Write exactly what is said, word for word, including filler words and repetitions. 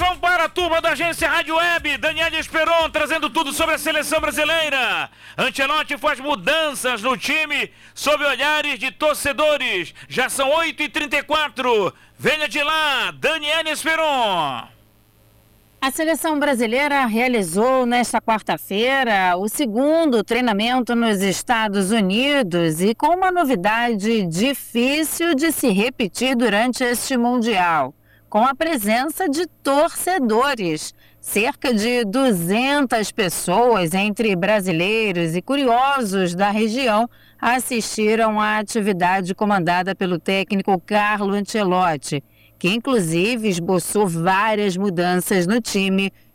vamos para a turma da agência Rádio Web. Daniel Esperon trazendo tudo sobre a seleção brasileira. Ancelotti faz mudanças no time sob olhares de torcedores. Já são oito e trinta e quatro. Venha de lá, Daniel Esperon. A seleção brasileira realizou nesta quarta-feira o segundo treinamento nos Estados Unidos e com uma novidade difícil de se repetir durante este Mundial, com a presença de torcedores. Cerca de duzentas pessoas, entre brasileiros e curiosos da região, assistiram à atividade comandada pelo técnico Carlo Ancelotti, que inclusive esboçou várias mudanças no time